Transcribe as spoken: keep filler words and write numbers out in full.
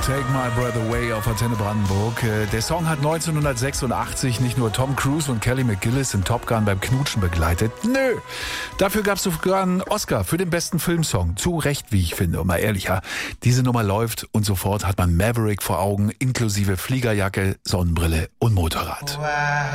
Take My Breath Away auf Antenne Brandenburg. Der Song hat neunzehnhundertsechsundachtzig nicht nur Tom Cruise und Kelly McGillis in Top Gun beim Knutschen begleitet. Nö, dafür gab es sogar einen Oscar für den besten Filmsong. Zu Recht, wie ich finde. Und mal ehrlich, ja, diese Nummer läuft und sofort hat man Maverick vor Augen, inklusive Fliegerjacke, Sonnenbrille und Motorrad.